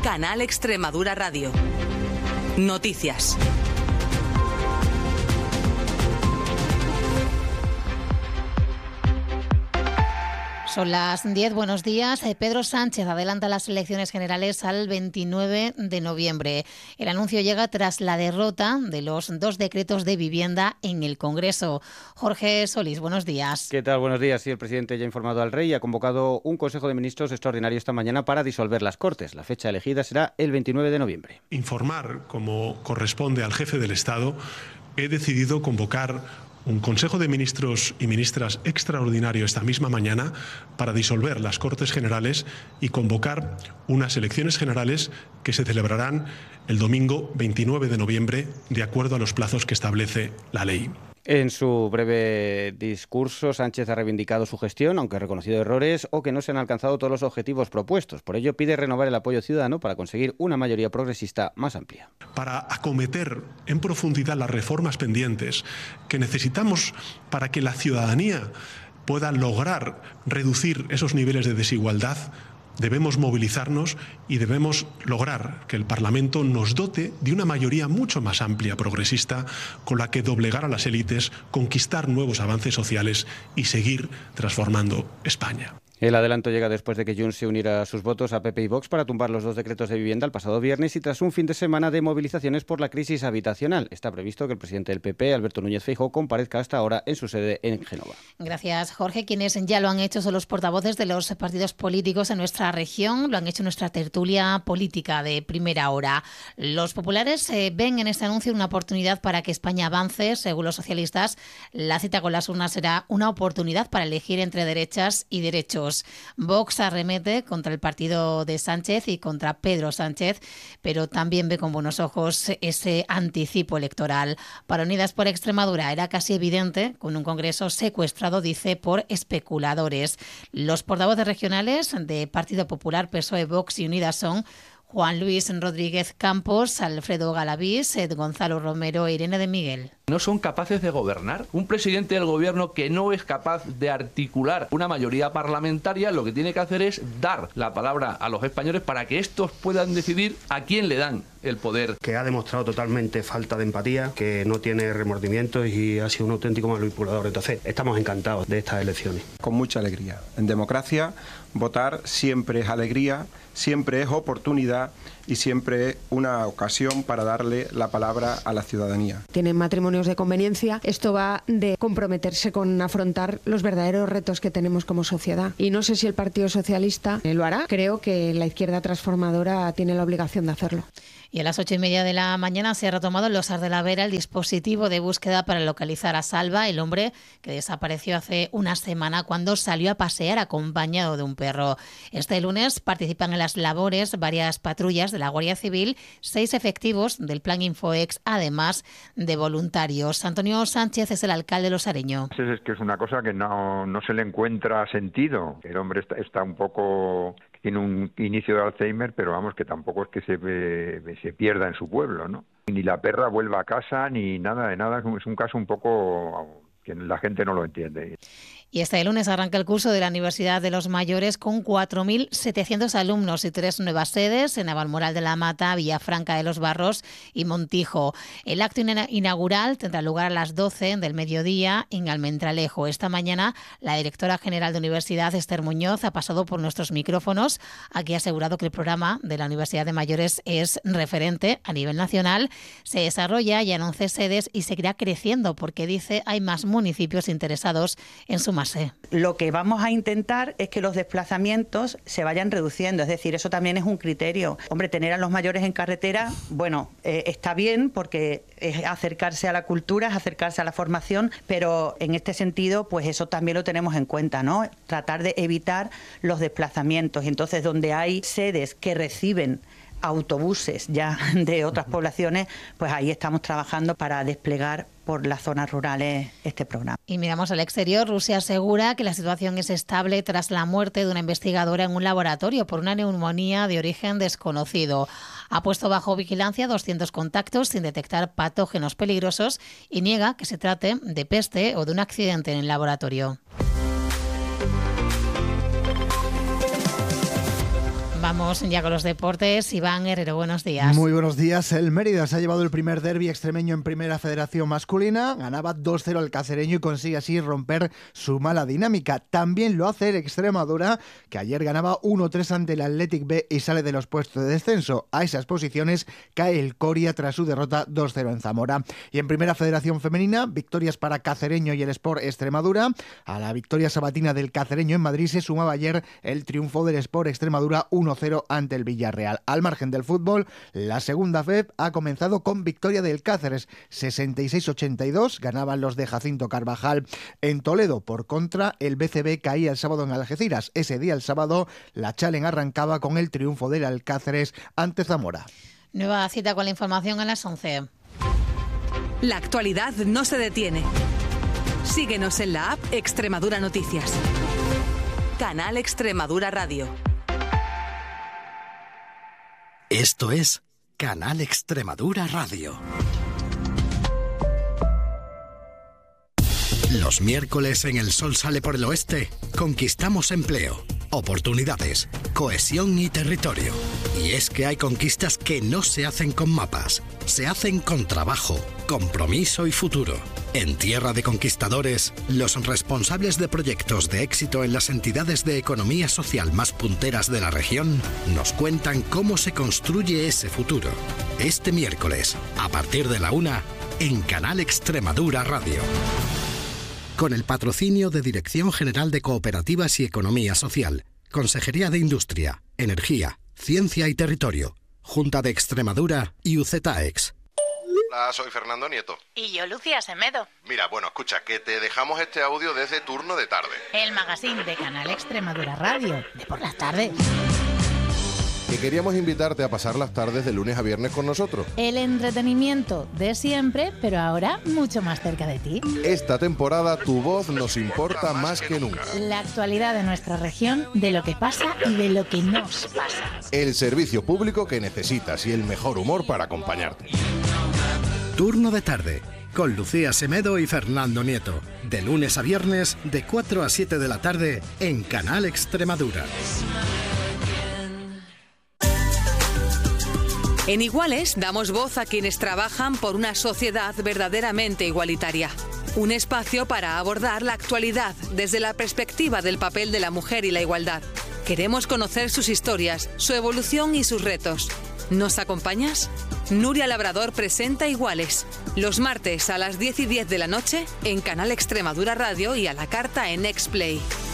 Canal Extremadura Radio. Noticias. Son las 10, buenos días. Pedro Sánchez adelanta las elecciones generales al 29 de noviembre. El anuncio llega tras la derrota de los 2 decretos de vivienda en el Congreso. Jorge Solís, buenos días. ¿Qué tal? Buenos días. Sí, el presidente ya ha informado al Rey y ha convocado un Consejo de Ministros extraordinario esta mañana para disolver las Cortes. La fecha elegida será el 29 de noviembre. Informar, como corresponde al jefe del Estado, he decidido convocar un Consejo de Ministros y Ministras extraordinario esta misma mañana para disolver las Cortes Generales y convocar unas elecciones generales que se celebrarán el domingo 29 de noviembre, de acuerdo a los plazos que establece la ley. En su breve discurso, Sánchez ha reivindicado su gestión, aunque ha reconocido errores o que no se han alcanzado todos los objetivos propuestos. Por ello, pide renovar el apoyo ciudadano para conseguir una mayoría progresista más amplia. Para acometer en profundidad las reformas pendientes que necesitamos para que la ciudadanía pueda lograr reducir esos niveles de desigualdad, debemos movilizarnos y debemos lograr que el Parlamento nos dote de una mayoría mucho más amplia, progresista, con la que doblegar a las élites, conquistar nuevos avances sociales y seguir transformando España. El adelanto llega después de que Junts se uniera a sus votos a PP y Vox para tumbar los 2 decretos de vivienda el pasado viernes y tras un fin de semana de movilizaciones por la crisis habitacional. Está previsto que el presidente del PP, Alberto Núñez Feijóo, comparezca hasta ahora en su sede en Génova. Gracias, Jorge. Quienes ya lo han hecho son los portavoces de los partidos políticos en nuestra región. Lo han hecho en nuestra tertulia política de primera hora. Los populares ven en este anuncio una oportunidad para que España avance. Según los socialistas, la cita con las urnas será una oportunidad para elegir entre derechas y derechos. Vox arremete contra el partido de Sánchez y contra Pedro Sánchez, pero también ve con buenos ojos ese anticipo electoral. Para Unidas por Extremadura era casi evidente, con un Congreso secuestrado, dice, por especuladores. Los portavoces regionales de Partido Popular, PSOE, Vox y Unidas son Juan Luis Rodríguez Campos, Alfredo Galavís, Gonzalo Romero e Irene de Miguel. No son capaces de gobernar. Un presidente del gobierno que no es capaz de articular una mayoría parlamentaria, lo que tiene que hacer es dar la palabra a los españoles para que estos puedan decidir a quién le dan el poder. Que ha demostrado totalmente falta de empatía, que no tiene remordimientos y ha sido un auténtico manipulador. Entonces, estamos encantados de estas elecciones. Con mucha alegría. En democracia, votar siempre es alegría, siempre es oportunidad y siempre es una ocasión para darle la palabra a la ciudadanía. Tienen matrimonios de conveniencia. Esto va de comprometerse con afrontar los verdaderos retos que tenemos como sociedad. Y no sé si el Partido Socialista lo hará. Creo que la izquierda transformadora tiene la obligación de hacerlo. Y a las 8:30 de la mañana se ha retomado en Los Arts de la Vera el dispositivo de búsqueda para localizar a Salva, el hombre que desapareció hace una semana cuando salió a pasear acompañado de un perro. Este lunes participan en las labores varias patrullas de la Guardia Civil, 6 efectivos del Plan Infoex, además de voluntarios. Antonio Sánchez es el alcalde losareño. Es que es una cosa que no se le encuentra sentido. El hombre está un poco... Tiene un inicio de Alzheimer, pero vamos, que tampoco es que se pierda en su pueblo, ¿no? Ni la perra vuelva a casa, ni nada de nada. Es un caso un poco que la gente no lo entiende. Y este lunes arranca el curso de la Universidad de los Mayores con 4.700 alumnos y 3 nuevas sedes en Navalmoral de la Mata, Villafranca de los Barros y Montijo. El acto inaugural tendrá lugar a las 12 del mediodía en Almendralejo. Esta mañana la directora general de Universidad, Esther Muñoz, ha pasado por nuestros micrófonos. Aquí ha asegurado que el programa de la Universidad de Mayores es referente a nivel nacional. Se desarrolla ya en 11 sedes y seguirá creciendo porque, dice, hay más municipios interesados en su Lo que vamos a intentar es que los desplazamientos se vayan reduciendo, es decir, eso también es un criterio. Hombre, tener a los mayores en carretera, bueno, está bien porque es acercarse a la cultura, es acercarse a la formación, pero en este sentido, pues eso también lo tenemos en cuenta, ¿no? Tratar de evitar los desplazamientos. Y entonces, donde hay sedes que reciben autobuses ya de otras poblaciones, pues ahí estamos trabajando para desplegar por las zonas rurales este programa. Y miramos al exterior. Rusia asegura que la situación es estable tras la muerte de una investigadora en un laboratorio por una neumonía de origen desconocido. Ha puesto bajo vigilancia 200 contactos sin detectar patógenos peligrosos y niega que se trate de peste o de un accidente en el laboratorio. Vamos ya con los deportes. Iván Herrero, buenos días. Muy buenos días. El Mérida se ha llevado el primer derbi extremeño en Primera Federación masculina. Ganaba 2-0 al Cacereño y consigue así romper su mala dinámica. También lo hace el Extremadura, que ayer ganaba 1-3 ante el Athletic B y sale de los puestos de descenso. A esas posiciones cae el Coria tras su derrota 2-0 en Zamora. Y en Primera Federación femenina, victorias para Cacereño y el Sport Extremadura. A la victoria sabatina del Cacereño en Madrid se sumaba ayer el triunfo del Sport Extremadura 1-0 ante el Villarreal. Al margen del fútbol, la segunda FEP ha comenzado con victoria del Cáceres 66-82, ganaban los de Jacinto Carvajal en Toledo. Por contra, el BCB caía el sábado en Algeciras. Ese día, el sábado, la Challenge arrancaba con el triunfo del Alcáceres ante Zamora. Nueva cita con la información a las 11. La actualidad no se detiene. Síguenos en la app Extremadura Noticias. Canal Extremadura Radio. Esto es Canal Extremadura Radio. Los miércoles en El Sol Sale por el Oeste conquistamos empleo, oportunidades, cohesión y territorio. Y es que hay conquistas que no se hacen con mapas, se hacen con trabajo, compromiso y futuro. En Tierra de Conquistadores, los responsables de proyectos de éxito en las entidades de economía social más punteras de la región nos cuentan cómo se construye ese futuro. Este miércoles, a partir de la 1, en Canal Extremadura Radio. Con el patrocinio de Dirección General de Cooperativas y Economía Social, Consejería de Industria, Energía, Ciencia y Territorio, Junta de Extremadura y UZETAEX. Hola, soy Fernando Nieto. Y yo, Lucía Semedo. Mira, bueno, escucha, que te dejamos este audio desde Turno de Tarde. El magazine de Canal Extremadura Radio, de por las tardes. Que queríamos invitarte a pasar las tardes de lunes a viernes con nosotros. El entretenimiento de siempre, pero ahora mucho más cerca de ti. Esta temporada tu voz nos importa más que nunca. La actualidad de nuestra región, de lo que pasa y de lo que nos pasa. El servicio público que necesitas y el mejor humor para acompañarte. Turno de Tarde, con Lucía Semedo y Fernando Nieto. De lunes a viernes, de 4 a 7 de la tarde, en Canal Extremadura. En Iguales damos voz a quienes trabajan por una sociedad verdaderamente igualitaria. Un espacio para abordar la actualidad desde la perspectiva del papel de la mujer y la igualdad. Queremos conocer sus historias, su evolución y sus retos. ¿Nos acompañas? Nuria Labrador presenta Iguales, los martes a las 10:10 de la noche en Canal Extremadura Radio y a la carta en Nextplay.